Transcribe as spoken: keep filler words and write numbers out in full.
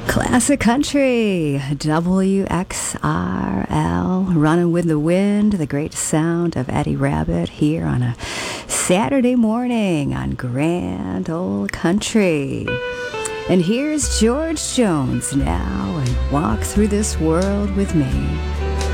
Classic Country, W X R L, Running with the Wind, the great sound of Eddie Rabbitt here on a Saturday morning on Grand Old Country. And here's George Jones now, and Walk Through This World with Me.